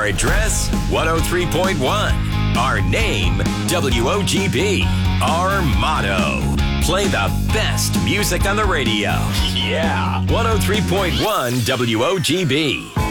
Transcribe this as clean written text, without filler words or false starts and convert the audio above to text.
Our address, 103.1. Our name, WOGB. Our motto, play the best music on the radio. Yeah, 103.1 WOGB.